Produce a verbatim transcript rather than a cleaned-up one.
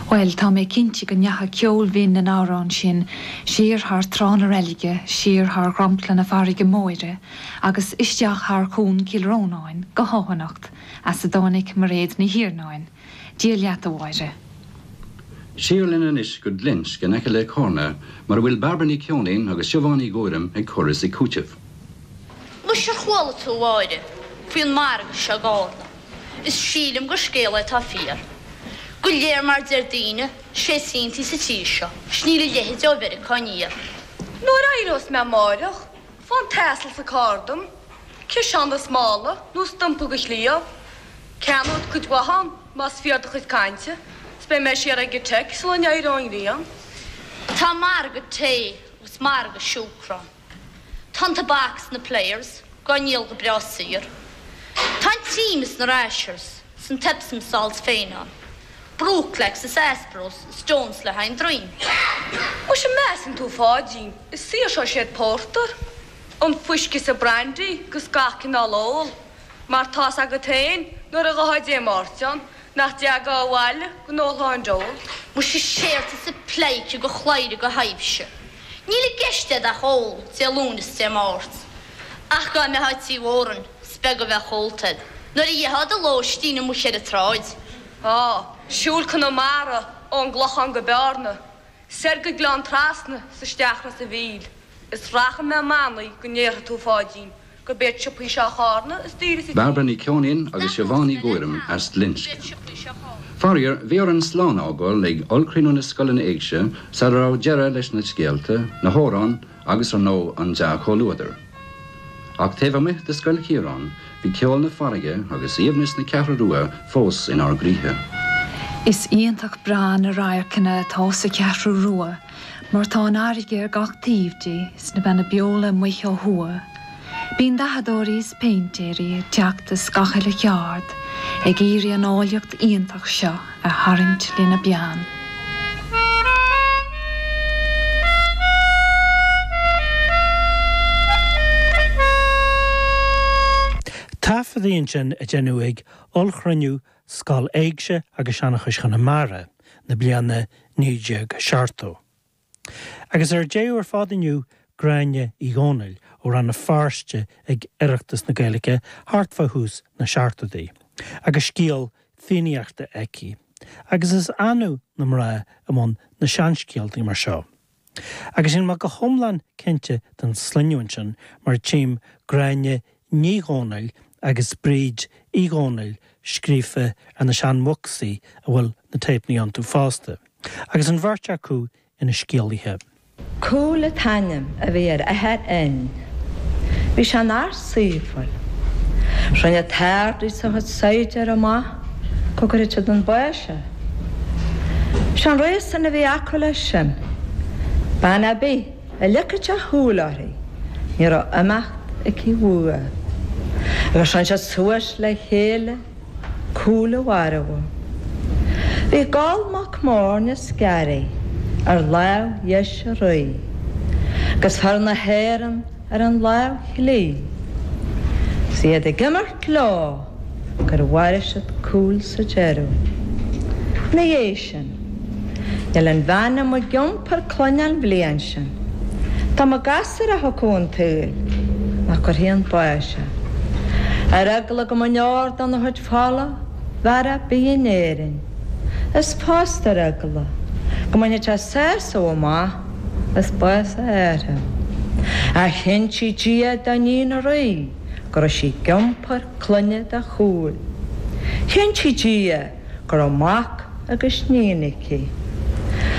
Well, tá mé cinnte go neacha ceol bhín na nárán sin, siar thar trán ar eige, siar thar grampla na farige móire, agus isteach thar cún cilrónáin, go háhanacht, as sa dánig mar réad na hiarnáin, díal leat a bhaire. Siar linn is go lins go necha le córna, mar bhfuil barbaní ceonainn agus Siobhánaí Góram ag choras i cúteamh. Mus ar chhuala tú bhaire, faoin marga se gána, is sílim go scéala tá fiar. Go léir mar deirdíine, sé sínti sa tíisio, sníle lehéid o beri caníir. Nóir airos me máireach, fan tesal sa cardam, ce sean as mála, nó stampa go líomh, ceanúd chud wahan, mas fiad chud cainte, spe me sé ag tec, so an eiráin rian. Tá marga té, us marga siúcran. Tá tabaks na players, ganíl go brasír. Tá teams na rashers, san tepsim sals féinan. Brúclex is Espros, Stones le hain dream. Mus a mesin tú fádín, is sí seo séad porter. An fuisci sa brandy, gus gacin á lól. Mar tás agad tain, nuair a gahaid é martian, nach diag á bhaile, go nóláin dól. Mus i séirta sa pleici go chláide go haibse. Níle geste a hól, sé lúnas sé mort. Ach ga me haid sí óran, speg o bheith hólted. Nuair i iad a lóistína mus sér a tráid. Ah, siúl can o mara o'n glochan go bearna. Ser go glan trasna sa steachna sa bhíl. Is rachan me manai go nécha tú fádín. Go bet se pwys a charna is dýri si... Barbaní ceonainn agus Siobhánaí Góram as linske. Farrier, bhí ar an slán ágáil ag olcrínú na scolanna éigse sa rá deara leis na scéalta, na hórán agus ar nó an deach chomhlúadar. Ach tefh mith de scoil Chiarán, bhí ceol na farige agus éomhnis na ceathra rua fós in ar gríthe. Is íontach brán a ráircinna tá sa ceathra rua, mar tá an áige ar gach tíomhdí is na bena beola muiche hua. Bín dahadórís peintéirí teachtas gachaile cheard, ag íri an áiliocht íontach seo a haringt lína bean. Tafadíonn sin a genúig olchraniú scal éigse agus seannachas chuna mara na bliana nídeag seartó. Agus ar déú ar fádiniu graine i gcónail ó ran na fáiste ag iireachtas na Gaeilge hartfahús na seartadaí, agus scíal fíneachta eici, agus is anú na mra amón na seanscíaltaí mar seo. Agus in má go thomlan cinnte den sliniúin sin mar tíim graine ní gcónail agus bríd í gcónail scrífa ar na sean mucsaí a bhfuil na teipnaí an tú fásta, agus an bhairt acu ina scíalaithe. Cúla tainnim a bhíar a head in. Bhí se nar sífol. Rinne táirdaí sa chud saoide ar amach, go gur iad an báise. Sean réas san a bhí acu lei sin. Bana bí a licite a thuúlairí, ní ra amacht a cí bhua. Agus sean se suas le chéile, cúla warahua. Bhí gáil mac mór na scarí, ar láw yes a rui. Gus thar na héireann ar an láw chlí. Siad a gimmart lá, gur warisad cúl sa jeru. Na dhé sin, il an bhana mo giompar cloineal blian sin. Tá mo gasar a hacún túil, ach gur híon báise. Ar agla go mo neord an na chuid fála, vara bíon éireann. Is pásta agla. Go maine te sés ó má, is báis a éire. A chin si dia da ní na rui, gur si gimpar clunne da chúl. Chin si dia gur amach agus nínici.